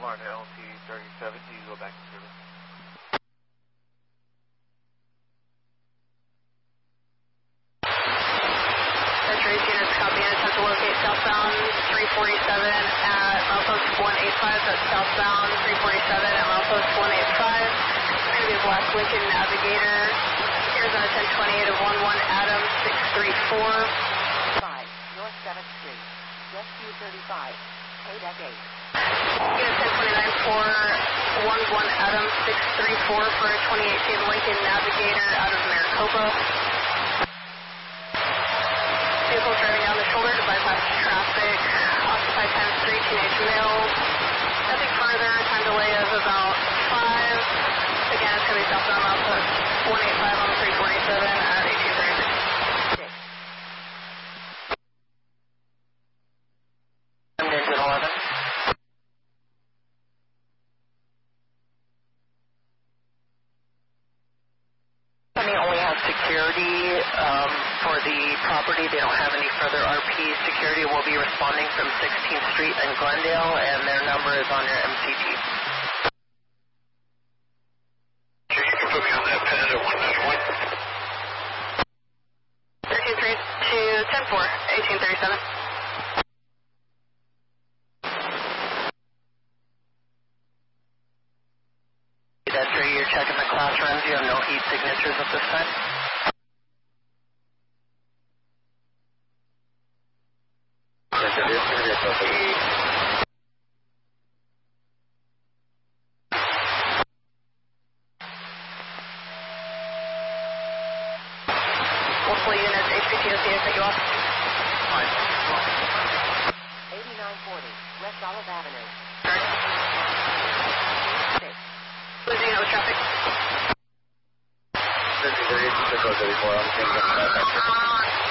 Florida LT-37, diesel back to service. Century units copy and attempt to locate southbound 347 at milepost 185. That's southbound 347 at milepost 185. It's going to be a black Lincoln Navigator. Arizona 1028 of 11 Adam 634. 5 North 7th Street. Rescue 35. KDEC 8. Unit 1029 for 11 Adam 634 for a 2018 Lincoln Navigator out of Maricopa. Vehicle driving down the shoulder to bypass traffic. Occupy 10th Street, teenage male. Nothing further. Time delay of about 5. Again, it's going to be southbound milepost 185 on the 347 at 1836. Engine 11. Company only has security for the property. They don't have any further RP. Security will be responding from 16th Street and Glendale, and their number is on your MCT. Sure, you can put me on that pad at 191. 13 Street to 10-4, 1837. After you're checking the class runs, you have no heat signatures at this time? Yes, it is. It is. Multiple units, HPTOC, I cut you off. Fine. 8940 West Olive Avenue. Losing out with traffic. 34, I'm thinking about that.